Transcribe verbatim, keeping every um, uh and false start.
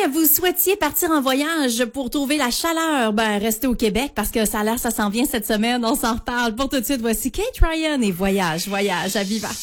vous souhaitiez partir en voyage pour trouver la chaleur, ben restez au Québec parce que ça a l'air, ça s'en vient cette semaine. On s'en reparle. Pour tout de suite, voici Kate Ryan et Voyage, Voyage à Viva.